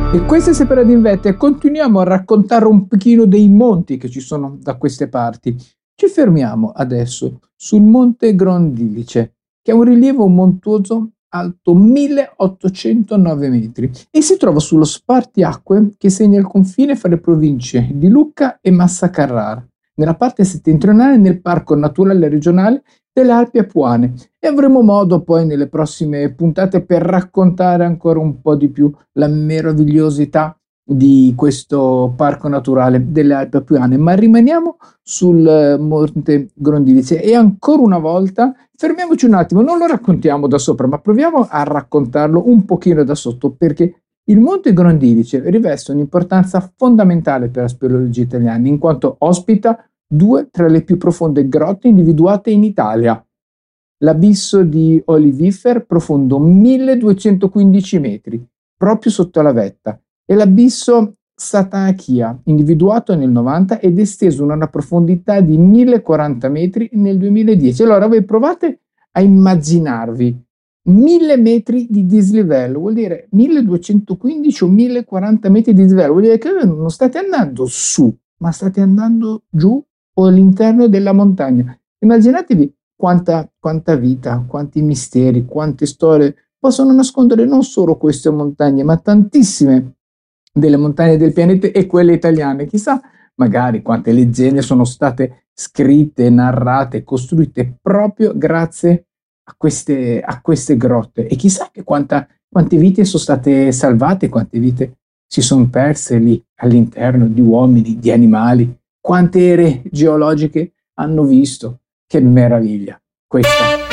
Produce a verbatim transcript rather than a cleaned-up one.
E questa è Sempre ad Invette, continuiamo a raccontare un pochino dei monti che ci sono da queste parti. Ci fermiamo adesso sul monte Grondilice, che ha un rilievo montuoso alto milleottocentonove metri e si trova sullo spartiacque che segna il confine fra le province di Lucca e Massa Carrara, nella parte settentrionale nel Parco Naturale Regionale delle Alpi Apuane, e avremo modo poi nelle prossime puntate per raccontare ancora un po' di più la meravigliosità di questo parco naturale delle Alpi Apuane. Ma rimaniamo sul eh, monte Grondilice e ancora una volta fermiamoci un attimo, non lo raccontiamo da sopra, ma proviamo a raccontarlo un pochino da sotto, perché il monte Grondilice riveste un'importanza fondamentale per la speleologia italiana, in quanto ospita due tra le più profonde grotte individuate in Italia: l'abisso di Olivifer, profondo milleduecentoquindici metri, proprio sotto la vetta, e l'abisso Satachia, individuato nel novanta ed esteso a una profondità di millequaranta metri nel duemiladieci. Allora voi provate a immaginarvi mille metri di dislivello, vuol dire milleduecentoquindici o millequaranta metri di dislivello, vuol dire che voi non state andando su, ma state andando giù o all'interno della montagna. Immaginatevi quanta, quanta vita, quanti misteri, quante storie possono nascondere non solo queste montagne, ma tantissime delle montagne del pianeta e quelle italiane. Chissà magari quante leggende sono state scritte, narrate, costruite proprio grazie a queste, a queste grotte, e chissà che quanta, quante vite sono state salvate, quante vite si sono perse lì all'interno, di uomini, di animali, quante ere geologiche hanno visto. Che meraviglia questa!